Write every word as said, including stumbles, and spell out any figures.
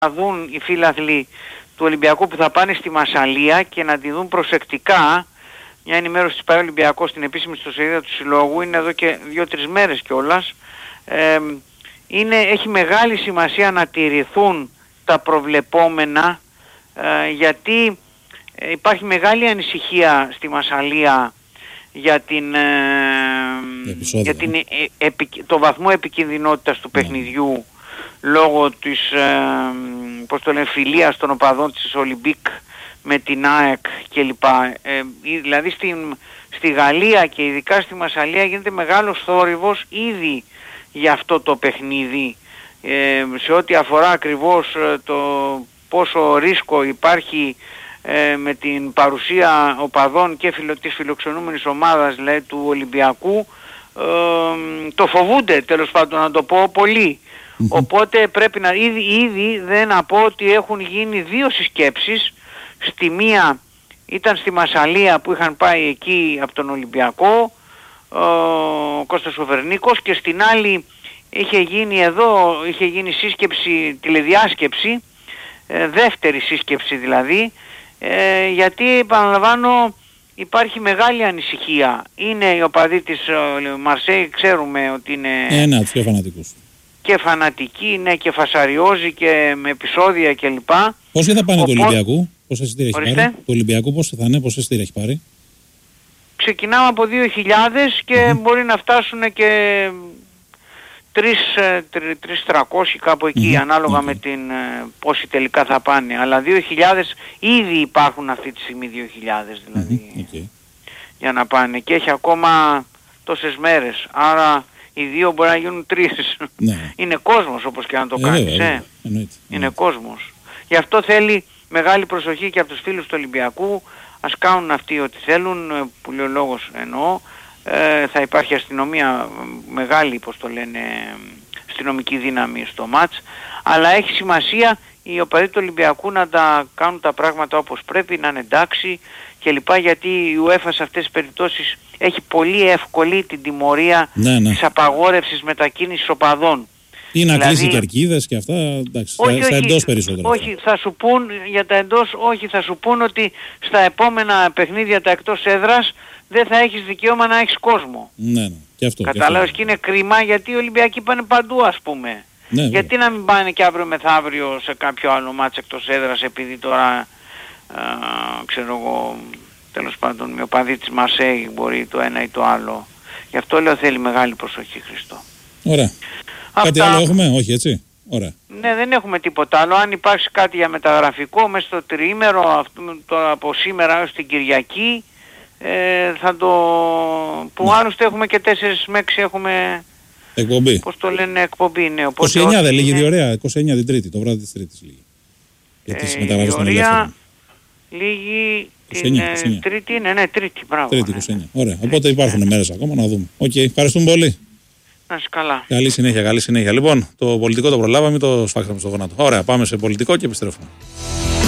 να δουν οι φίλαθλοι του Ολυμπιακού που θα πάνε στη Μασσαλία και να τη δουν προσεκτικά. Μια ενημέρωση της Παραολυμπιακός στην επίσημη ιστοσελίδα του Συλλόγου, είναι εδώ και δύο-τρεις μέρες κιόλας. Ε, είναι, έχει μεγάλη σημασία να τηρηθούν τα προβλεπόμενα, ε, γιατί ε, υπάρχει μεγάλη ανησυχία στη Μασσαλία για, την, ε, για την, ε, επι, το βαθμό επικινδυνότητας του παιχνιδιού λόγω της ε, πώς το λένε, φιλίας των οπαδών της Ολυμπίκ με την ΑΕΚ κλπ. Ε, δηλαδή στην, στη Γαλλία και ειδικά στη Μασσαλία γίνεται μεγάλος θόρυβος ήδη για αυτό το παιχνίδι, ε, σε ό,τι αφορά ακριβώς το πόσο ρίσκο υπάρχει ε, με την παρουσία οπαδών και φιλο, της φιλοξενούμενης ομάδας, δηλαδή του Ολυμπιακού. ε, το φοβούνται, τέλος πάντων, να το πω, πολύ. Mm-hmm. Οπότε πρέπει να ήδη, ήδη δεν να πω ότι έχουν γίνει δύο συσκέψεις. Στη μία ήταν στη Μασσαλία που είχαν πάει εκεί από τον Ολυμπιακό ο Κώστας ο Βερνίκος, και στην άλλη είχε γίνει εδώ, είχε γίνει σύσκεψη, τηλεδιάσκεψη, ε, δεύτερη σύσκεψη δηλαδή, ε, γιατί επαναλαμβάνω υπάρχει μεγάλη ανησυχία. Είναι οι οπαδοί της ε, Μαρσέη, ξέρουμε ότι είναι ένα από τους πιο φανατικούς και φανατικοί, είναι και φασαριόζοι και με επεισόδια κλπ. Πόσοι θα πάνε Ο, του Ολυμπιακού, πόσα εισιτήρια έχει πάρει? Του Ολυμπιακού πόσοι θα είναι, πόσα εισιτήρια έχει πάρει? Ξεκινάμε από δύο χιλιάδες και mm-hmm. μπορεί να φτάσουν και τρεις χιλιάδες τριακόσιοι κάπου εκεί, mm-hmm. ανάλογα okay. με την πόσοι τελικά θα πάνε. Αλλά δύο χιλιάδες ήδη υπάρχουν αυτή τη στιγμή, δύο χιλιάδες δηλαδή mm-hmm. okay. για να πάνε, και έχει ακόμα τόσες μέρες. Άρα οι δύο μπορεί να γίνουν τρεις. Ναι. Είναι κόσμος όπως και να το ε, κάνεις. Ε, ε. Είναι ναι. κόσμος. Γι' αυτό θέλει μεγάλη προσοχή και από τους φίλους του Ολυμπιακού. Ας κάνουν αυτοί ό,τι θέλουν, που λέει ο λόγος εννοώ. Ε, θα υπάρχει αστυνομία μεγάλη, πώς το λένε, αστυνομική δύναμη στο μάτς. Αλλά έχει σημασία οι οπαδοί του Ολυμπιακού να τα κάνουν τα πράγματα όπως πρέπει, να είναι εντάξει κλπ. Γιατί η UEFA σε αυτές τις περιπτώσεις έχει πολύ εύκολη την τιμωρία ναι, ναι. της απαγόρευσης μετακίνησης οπαδών. Ή να δηλαδή, κλείσει κερκίδες και αυτά, εντάξει, όχι, στα, όχι, στα εντός περισσότερα. Όχι, θα σου πούν για τα εντός, όχι, θα σου πούν ότι στα επόμενα παιχνίδια τα εκτός έδρας δεν θα έχεις δικαίωμα να έχεις κόσμο. Ναι, ναι, και αυτό. Κατάλαβες, και είναι κρίμα, γιατί οι Ολυμπιακοί πάνε παντού, ας πούμε. Ναι, γιατί ναι. να μην πάνε και αύριο μεθαύριο σε κάποιο άλλο μάτς εκτός έδρας, επειδή τώρα, α, ξέρω εγώ, τέλος πάντων, με οπαδί της Μαρσέη μπορεί το ένα ή το άλλο. Γι' αυτό λέω θέλει μεγάλη προσοχή, Χριστό. Ωραία. Αυτά... Κάτι άλλο έχουμε, όχι έτσι? Ωραία. Ναι, δεν έχουμε τίποτα άλλο. Αν υπάρξει κάτι για μεταγραφικό μέσα στο τριήμερο, αυτό, το, από σήμερα έως την Κυριακή, ε, θα το... που ναι. άλλωστε έχουμε και τέσσερις με έξι έχουμε... Εκπομπή. Πώς το λένε, εκπομπή, ναι. είκοσι εννιά δεν λίγη διορία, είκοσι εννιά την Τρίτη, το βράδυ της Τρίτης λίγη. Για τις μεταγραφές των ελεύθερων. Λίγη την ε, Τρίτη, είναι, ναι, Τρίτη, μπράβο. Τρίτη, ναι. είκοσι εννιά. Ωραία, οπότε υπάρχουν ναι. μέρες ακόμα να δούμε. Οκ, okay. Ευχαριστούμε πολύ. Να είσαι καλά. Καλή συνέχεια, καλή συνέχεια. Λοιπόν, το πολιτικό το προλάβαμε, το σφάξαμε στο γόνατο. Ωραία, πάμε σε πολιτικό και επιστρέφουμε.